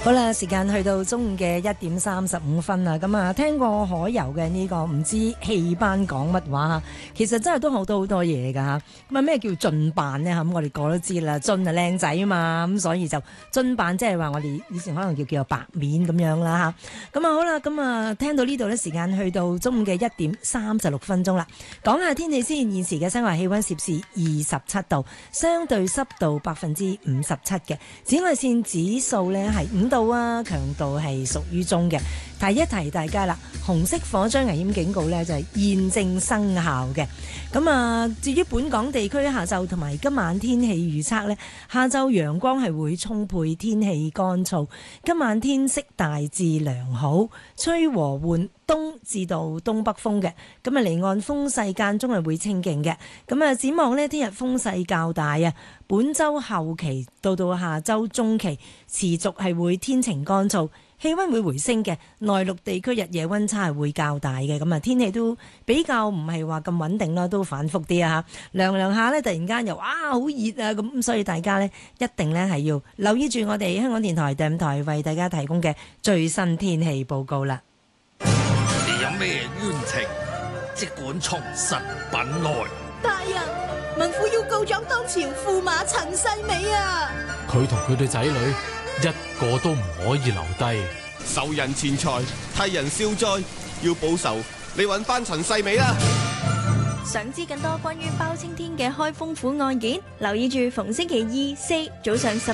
好啦，時間去到中午嘅1:35啦。咁啊，聽過海游嘅呢個唔知戲班講乜話，其實真係都學到好多嘢㗎嚇。咁啊，咩叫進扮呢？咁我哋個都知啦，進啊靚仔啊嘛，咁所以就進扮，即係話我哋以前可能叫做白面咁樣啦嚇。咁啊好啦，咁啊聽到呢度呢，時間去到中午嘅1:36啦。講下天氣先，現時嘅室外氣溫攝氏27度，相對濕度57%嘅，紫外線指數呢係5度啊，強度係屬於中嘅。提一提大家啦，紅色火災危險警告呢就係現正生效嘅。咁啊，至於本港地區下晝同埋今晚天氣預測呢，下晝陽光係會充沛，天氣乾燥。今晚天色大致良好，吹和緩東至到東北風嘅。咁啊，離岸風勢間中係會清勁嘅。咁啊，展望呢，聽日風勢較大啊。本週後期到下週中期持續係會天晴乾燥，氣溫會回升嘅。內陸地區日夜溫差係會較大嘅。咁啊，天氣都比較唔係話咁穩定啦，都反覆啲啊嚇。涼涼下呢，突然間又哇好熱啊咁，所以大家呢，一定呢係要留意住我哋香港電台第5台為大家提供嘅最新天氣報告啦。 你有咩冤情，即管從實品來。 大人，民婦要告狀當朝駙馬陳世美啊！ 佢同佢對仔女一個都唔可以留低。 受人錢財，替人消災，要報仇，你揾翻陳世美啦！ 想知更多關於包青天嘅開封府案件，留意住逢星期2、4早上10